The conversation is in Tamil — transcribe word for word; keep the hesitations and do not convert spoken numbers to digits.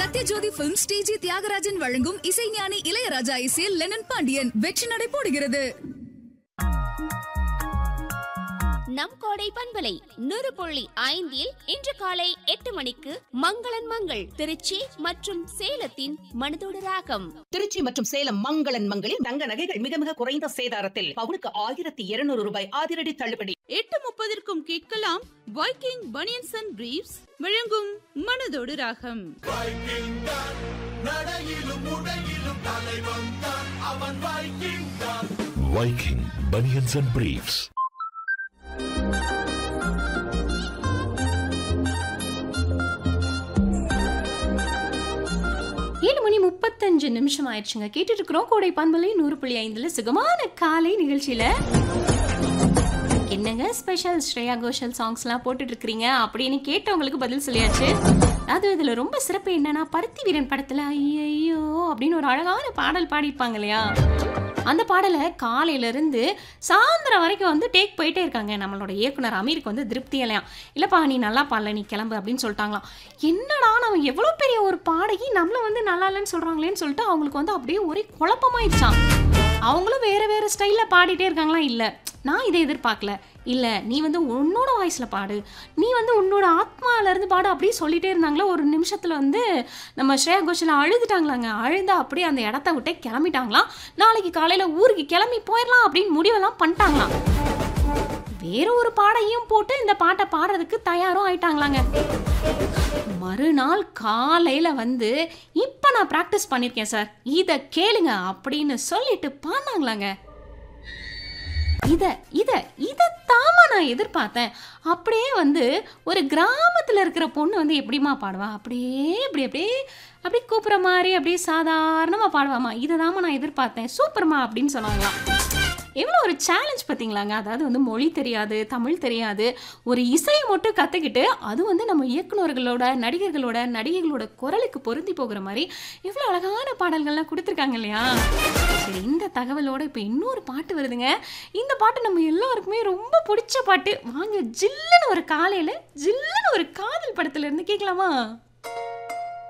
சத்யஜோதி பிலிம்ஸ் டிஜி தியாகராஜன் வழங்கும் இசைஞானி இளையராஜா இசையில் லெனன் பாண்டியன் வெற்றி நடை போடுகிறது. நம் கோடை பண்பலை நூறு புள்ளி ஐந்தில் இன்று காலை எட்டு மணிக்கு மங்களன் மங்கள் திருச்சி மற்றும் சேலத்தின் மனதோடு ராகம். திருச்சி மற்றும் சேலம் மங்களன் மங்களில் தங்க நகைகள் மிக மிக குறைந்த சேதாரத்தில் பவுனுக்கு ஆயிரத்தி இருநூறு ரூபாய் அதிரடி தள்ளுபடி. எட்டு முப்பதற்கும் கேட்கலாம் வைக்கிங் பனியன்ஸ் அண்ட் பிரீவ்ஸ் வழங்கும் மனதோடு ராகம். Viking banians and briefs. ஏழு மணி முப்பத்தஞ்சு நிமிஷம் ஆயிடுச்சுங்க. கேட்டுட்டு இருக்கிறோம் கோடை பண்பலை நூறு புள்ளி ஐந்துல சுகமான காலை நிகழ்ச்சியில. என்னங்க ஸ்பெஷல் ஸ்ரேயா கோஷல் சாங்ஸ்லாம் போட்டுட்டு இருக்கிறீங்க அப்படின்னு கேட்டவங்களுக்கு பதில் சொல்லியாச்சு. அது இதுல ரொம்ப சிறப்பு என்னன்னா, பருத்தி வீரன் படத்துல ஐயோ அப்படின்னு ஒரு அழகான பாடல் பாடிப்பாங்க இல்லையா, அந்த பாடலை காலையில இருந்து சாயந்தரம் வரைக்கும் வந்து டேக் போயிட்டே இருக்காங்க. நம்மளோட இயக்குனர் அமீருக்கு வந்து திருப்தி இல்லையா, இல்லப்பா நீ நல்லா பாடல நீ கிளம்பு அப்படின்னு சொல்லிட்டாங்களாம். என்னடா நம்ம எவ்வளோ பெரிய ஒரு பாடகி நம்மளை வந்து நல்லா இல்லைன்னு சொல்றாங்களேன்னு சொல்லிட்டு அவங்களுக்கு வந்து அப்படியே ஒரே குழப்பமாயிடுச்சான். அவங்களும் வேற வேற ஸ்டைல்ல பாடிட்டே இருக்காங்களாம். இல்லை நான் இதை எதிர்பார்க்கல, இல்லை நீ வந்து உன்னோட வாய்ஸில் பாடு, நீ வந்து உன்னோட ஆத்மாவிலேருந்து பாடு அப்படியே சொல்லிகிட்டே இருந்தாங்களா. ஒரு நிமிஷத்தில் வந்து நம்ம ஸ்ரேயா கோஷல் அழுதுட்டாங்களாங்க. அழுந்து அப்படியே அந்த இடத்த விட்டே கிளம்பிட்டாங்களாம். நாளைக்கு காலையில் ஊருக்கு கிளம்பி போயிடலாம் அப்படின்னு முடிவெல்லாம் பண்ணிட்டாங்களாம். வேற ஒரு பாடையும் போட்டு இந்த பாட்டை பாடுறதுக்கு தயாரும் ஆயிட்டாங்களாங்க. மறுநாள் காலையில் வந்து இப்போ நான் ப்ராக்டிஸ் பண்ணியிருக்கேன் சார், இதை கேளுங்க அப்படின்னு சொல்லிட்டு பாடினாங்களாங்க. இதை இதை இதைத்தாமா நான் எதிர்பார்த்தேன். அப்படியே வந்து ஒரு கிராமத்தில் இருக்கிற பொண்ணு வந்து எப்படிமா பாடுவா, அப்படியே இப்படி அப்படியே அப்படியே கூப்பிட்ற மாதிரி அப்படியே சாதாரணமாக பாடுவாமா, இதை தாமா நான் எதிர்பார்த்தேன், சூப்பர்மா அப்படின்னு சொன்னாங்களாம். எவ்வளோ ஒரு சேலஞ்ச் பார்த்தீங்களாங்க. அதாவது வந்து மொழி தெரியாது, தமிழ் தெரியாது, ஒரு இசையை மட்டும் கற்றுக்கிட்டு அது வந்து நம்ம இயக்குநர்களோட நடிகர்களோட நடிகைகளோட குரலுக்கு பொருந்தி போகிற மாதிரி எவ்வளோ அழகான பாடல்கள்லாம் கொடுத்துருக்காங்க இல்லையா. சரி, இந்த தகவலோட இப்போ இன்னொரு பாட்டு வருதுங்க. இந்த பாட்டு நம்ம எல்லாருக்குமே ரொம்ப பிடிச்ச பாட்டு. வாங்க ஜில்லுன்னு ஒரு காலையில் ஜில்லுன்னு ஒரு காதல் படத்துல இருந்து கேட்கலாமா.